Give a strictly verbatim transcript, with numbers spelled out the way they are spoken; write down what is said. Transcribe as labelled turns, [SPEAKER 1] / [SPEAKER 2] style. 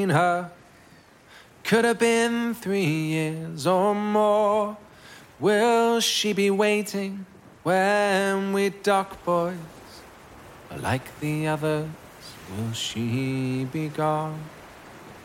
[SPEAKER 1] her. Could have been three years or more. Will she be waiting when we dock, boys? Or like the others, will she be gone?